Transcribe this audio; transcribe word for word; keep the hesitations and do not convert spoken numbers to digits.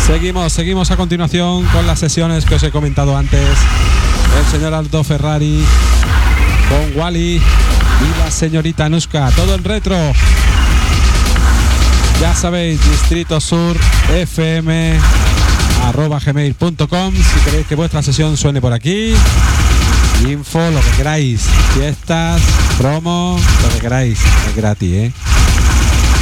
Seguimos, seguimos a continuación con las sesiones que os he comentado antes. El señor Aldo Ferrari con Wally y la señorita Anuska. Todo en retro. Ya sabéis, Distrito Sur F M arroba gmail punto com. Si queréis que vuestra sesión suene por aquí, info, lo que queráis, fiestas, promo, lo que queráis, es gratis, ¿eh?